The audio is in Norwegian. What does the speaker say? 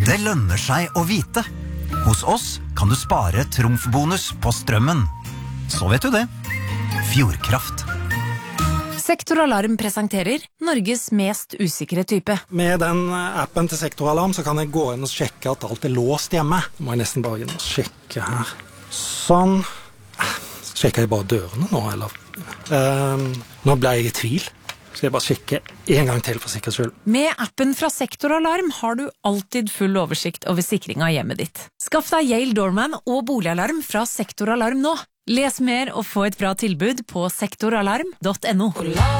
Det lønner seg å vite. Hos oss kan du spare trumfbonus på strømmen. Så vet du det. Fjordkraft. Sektoralarm presenterer Norges mest usikre type. Med den appen til Sektoralarm så kan jeg gå inn og sjekke at alt låst hjemme. Nå må jeg nesten bare inn og sjekke her. Sånn. Sjekker jeg bare dørene nå, eller? Nå ble jeg i tvil. Så jeg bare sjekke en gang til for sikkerhets skyld. Med appen fra Sektoralarm har du alltid full oversikt over sikring av hjemmet ditt. Skaff deg Yale Doorman og boligalarm fra Sektoralarm nå. Les mer og få et bra tilbud på sektoralarm.no.